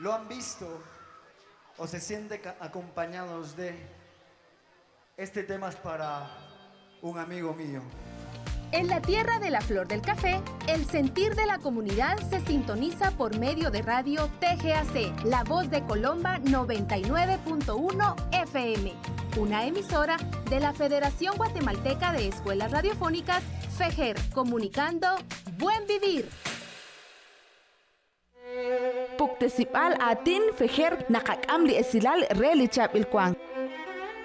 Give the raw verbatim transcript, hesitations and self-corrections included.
¿Lo han visto o se sienten acompañados de? Este tema es para un amigo mío. En la tierra de la flor del café, el sentir de la comunidad se sintoniza por medio de radio T G A C, La Voz de Colomba noventa y nueve punto uno F M, una emisora de la Federación Guatemalteca de Escuelas Radiofónicas, FEGER, comunicando Buen Vivir. Puktesipal atin FEGER nakakam li esilal reli chap ilkwang.